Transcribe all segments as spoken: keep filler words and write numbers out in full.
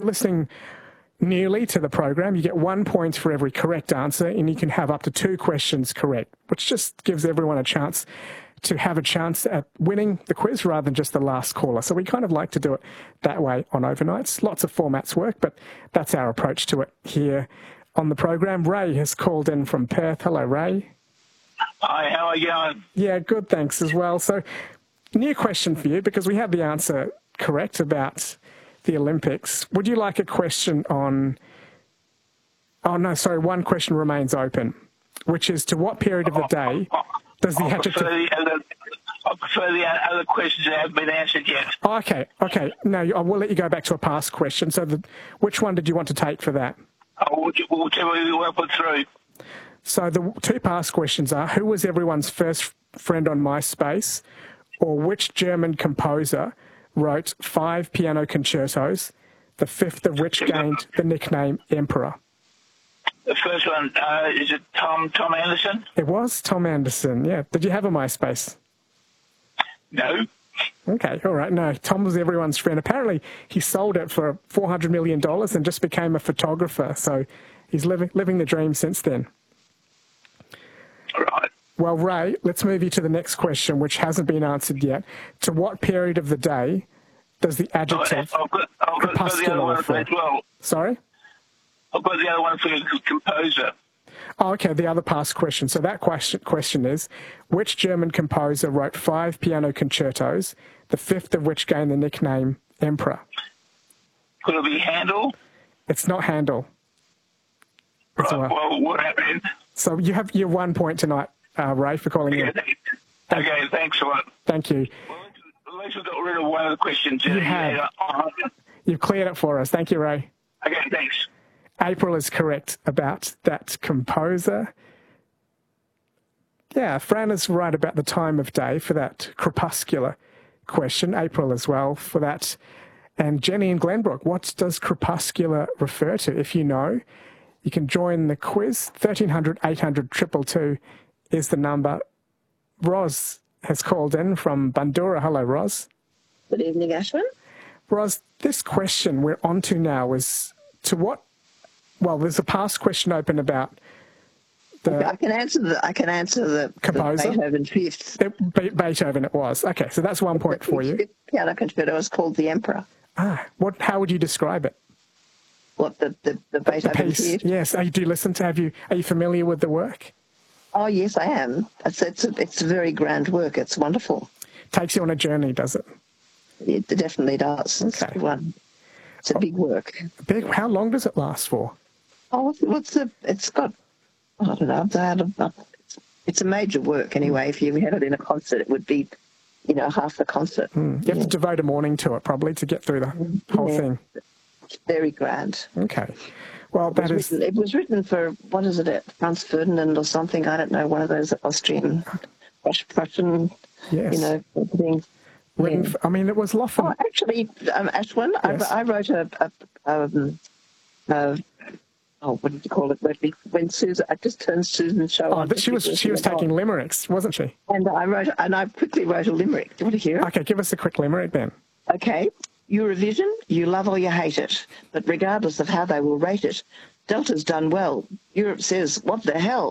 listening newly to the program, you get one point for every correct answer, and you can have up to two questions correct, which just gives everyone a chance to have a chance at winning the quiz rather than just the last caller. So we kind of like to do it that way on overnights. Lots of formats work, but that's our approach to it here on the program. Ray has called in from Perth. Hello, Ray. Hi, how are you going? Yeah, good, thanks as well. So new question for you, because we have the answer correct about the Olympics. Would you like a question on... Oh, no, sorry, one question remains open, which is to what period of the day does the I adjective... prefer the other, I prefer the other questions that haven't been answered yet. Oh, okay, okay. No, I will let you go back to a past question. So the, which one did you want to take for that? Oh, whichever we work it through. So the two past questions are, who was everyone's first friend on MySpace, or which German composer wrote five piano concertos, the fifth of which gained the nickname Emperor? The first one, uh, is it Tom Tom Anderson? It was Tom Anderson, yeah. Did you have a MySpace? No. Okay, all right. No, Tom was everyone's friend. Apparently, he sold it for four hundred million dollars and just became a photographer. So he's living living the dream since then. Right. Well, Ray, let's move you to the next question, which hasn't been answered yet. To what period of the day does the adjective I've got, I've got, got the other one for as well. Sorry? I've got the other one for the composer. Oh, okay, the other past question. So that question question is, which German composer wrote five piano concertos, the fifth of which gained the nickname Emperor? Could it be Handel? It's not Handel. Right, well. well, what happened? So you have your one point tonight, uh, Ray, for calling okay, in. Thanks. Okay, thanks a lot. Thank you. Well, at least we got rid of one of the questions. You have. Uh, You've cleared it for us. Thank you, Ray. Okay, thanks. April is correct about that composer. Yeah, Fran is right about the time of day for that crepuscular question. April as well for that. And Jenny in Glenbrook, what does crepuscular refer to? If you know, you can join the quiz. thirteen hundred, eight hundred, two two two is the number. Roz has called in from Bandura. Hello, Roz. Good evening, Ashwin. Roz, this question we're on to now is to what... Well, there's a past question open about the... I can answer the I can answer the, composer. the Beethoven fifth. It, Be- Beethoven it was. Okay, so that's one point the for you. fifth piano concerto was called The Emperor. Ah, what? How would you describe it? What, the, the, the The Beethoven piece. fifth? Yes. Are you, do you listen to? Have you? Are you familiar with the work? Oh, yes, I am. It's, it's, a, it's a very grand work. It's wonderful. Takes you on a journey, does it? It definitely does. It's, Okay. one, it's a big work. Big. How long does it last for? Oh, what's the, it's got, I don't know, it's, it's a major work anyway. If you had it in a concert, it would be, you know, half the concert. Mm. You have yeah. to devote a morning to it probably to get through the whole Yeah. thing. It's very grand. Okay. Well, It that was, is... written, it was written for, what is it, Franz Ferdinand or something, I don't know, one of those Austrian, Prussian, Yes. you know, things. Written Yeah. for, I mean, it was Loffen. Oh, actually, um, Ashwin, Yes. I, I wrote a, a, um, a, oh, what did you call it, when, when Susan, I just turned Susan's show Oh, on. but she was she was taking limericks, wasn't she? And I wrote, and I quickly wrote a limerick. Do you want to hear it? Okay, give us a quick limerick then. Okay. Eurovision, you love or you hate it, but regardless of how they will rate it, Delta's done well. Europe says, what the hell?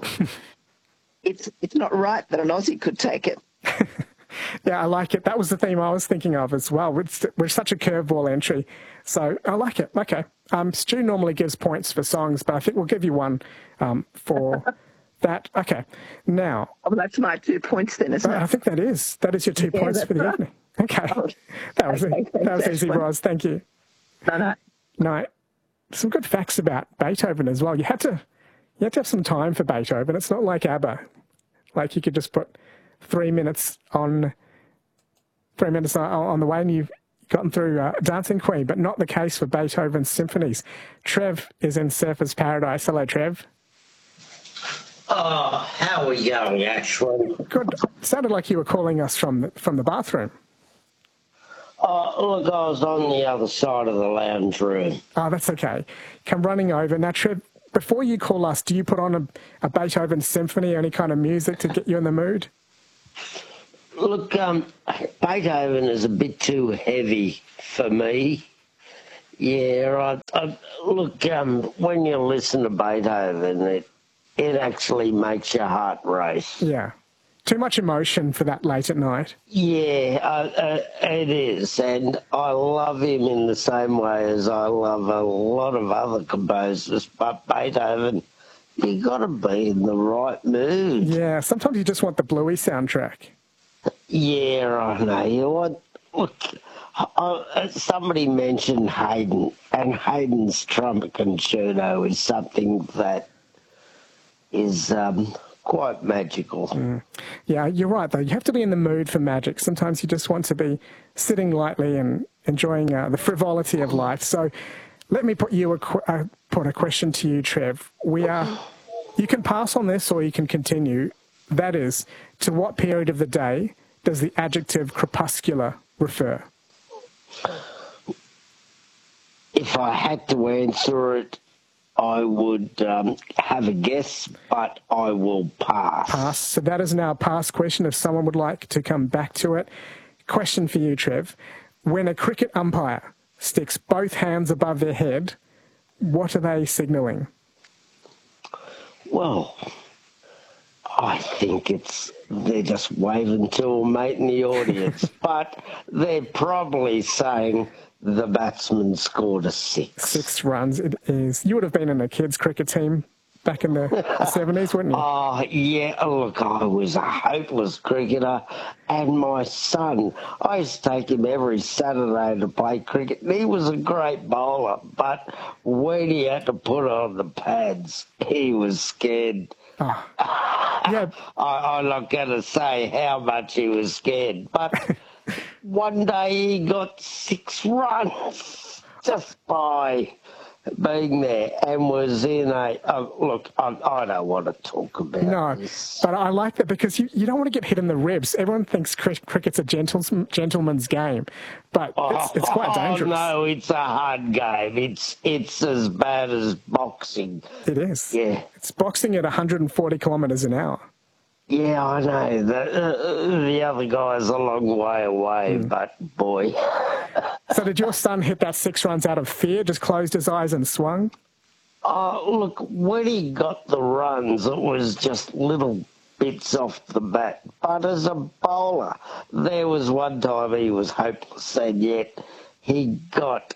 it's it's not right that an Aussie could take it. Yeah, I like it. That was the theme I was thinking of as well. We're, we're such a curveball entry. So I like it. Okay. Um, Stu normally gives points for songs, but I think we'll give you one um, for that. Okay. Now. Oh, that's my two points then, isn't it? I think that is. That is your two Yeah, points that's for the right. evening. Okay. Oh, That was, okay, that was thanks, easy, Ashwin. Roz. Thank you. No, no. No, some good facts about Beethoven as well. You had to, you had to have some time for Beethoven. It's not like ABBA. Like you could just put three minutes on, three minutes on, on the way and you've gotten through uh, Dancing Queen, but not the case for Beethoven's symphonies. Trev is in Surfer's Paradise. Hello, Trev. Oh, how are we going, actually? Good. Sounded like you were calling us from the, from the bathroom. Oh, look, I was on the other side of the lounge room. Oh, that's okay. Come running over. Now, Trev, before you call us, do you put on a, a Beethoven symphony or any kind of music to get you in the mood? Look, um, Beethoven is a bit too heavy for me. Yeah, right. I, look, um, when you listen to Beethoven, it it actually makes your heart race. Yeah. Too much emotion for that late at night. Yeah, uh, uh, it is, and I love him in the same way as I love a lot of other composers, but Beethoven, you got to be in the right mood. Yeah, sometimes you just want the Bluey soundtrack. Yeah, I know. You want, look, uh, somebody mentioned Haydn, and Haydn's Trumpet Concerto is something that is um, quite magical. Mm. Yeah, you're right, though. You have to be in the mood for magic. Sometimes you just want to be sitting lightly and enjoying uh, the frivolity of life. So let me put you a, qu- uh, put a question to you, Trev. We are, you can pass on this or you can continue. That is, to what period of the day does the adjective crepuscular refer? If I had to answer it, I would um, have a guess, but I will pass. Pass. So that is now a pass question if someone would like to come back to it. Question for you, Trev. When a cricket umpire sticks both hands above their head, what are they signalling? Well, I think it's they're just waving to a mate in the audience, but they're probably saying the batsman scored a six. Six runs it is. You would have been in a kids' cricket team back in the seventies, wouldn't you? Oh, yeah. Look, I was a hopeless cricketer, and my son, I used to take him every Saturday to play cricket, and he was a great bowler, but when he had to put on the pads, he was scared. Oh. Yeah. I, I'm not going to say how much he was scared, but one day he got six runs just by being there and was in a... Uh, look, I, I don't want to talk about no, this. But I like that because you, you don't want to get hit in the ribs. Everyone thinks cri- cricket's a gentles, gentleman's game, but it's, it's quite dangerous. Oh, no, it's a hard game. It's, it's as bad as boxing. It is. Yeah. It's boxing at one hundred forty kilometres an hour. Yeah, I know. The, uh, the other guy's a long way away, mm. but boy. So did your son hit that six runs out of fear, just closed his eyes and swung? Oh, look, when he got the runs, it was just little bits off the bat. But as a bowler, there was one time he was hopeless, and yet he got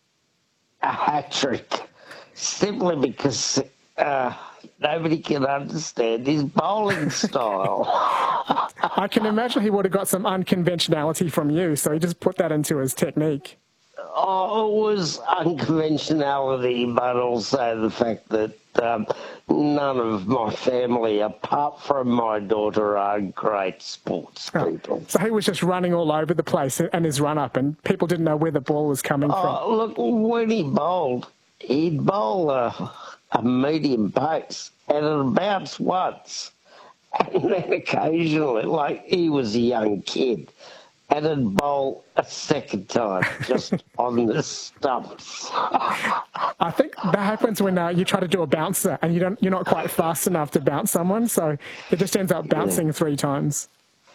a hat-trick simply because... Uh, nobody can understand his bowling style. I can imagine he would have got some unconventionality from you, so he just put that into his technique. Oh, it was unconventionality, but also the fact that um, none of my family, apart from my daughter, are great sports people. Oh, so he was just running all over the place and his run-up, and people didn't know where the ball was coming oh, from. Look, when he bowled, he'd bowl... Uh, a medium pace, and it bounced once, and then occasionally, like he was a young kid, and it'd bowl a second time, just on the stumps. I think that happens when uh, you try to do a bouncer, and you don't, you're not quite fast enough to bounce someone, so it just ends up bouncing yeah. three times.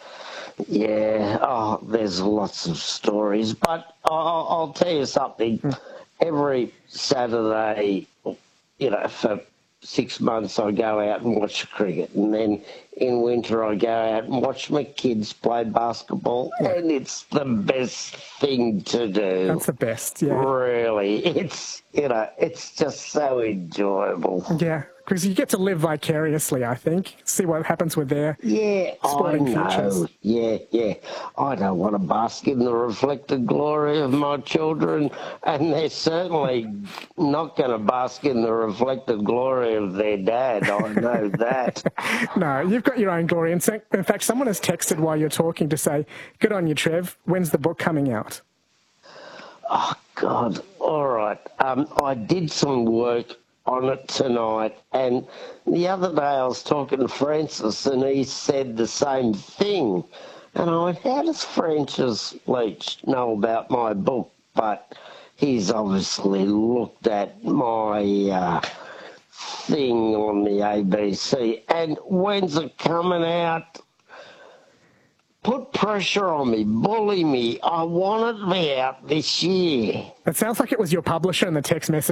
Yeah, oh, there's lots of stories, but I'll, I'll tell you something. Mm. Every Saturday... You know, for six months I go out and watch cricket, and then in winter I go out and watch my kids play basketball, yeah. and it's the best thing to do. That's the best, yeah. Really, it's, you know, it's just so enjoyable. Yeah, because you get to live vicariously, I think, see what happens with their yeah, sporting I know. Futures. Yeah, yeah. I don't want to bask in the reflected glory of my children, and they're certainly not going to bask in the reflected glory of their dad. I know that. No, you've got your own glory. In fact, someone has texted while you're talking to say, good on you, Trev. When's the book coming out? Oh, God. All right. Um, I did some work on it tonight, and the other day I was talking to Francis, and he said the same thing. And I went, how does Francis Leach know about my book? But he's obviously looked at my uh, thing on the A B C. And when's it coming out? put pressure on me, bully me. I want it to be out this year. It sounds like it was your publisher in the text message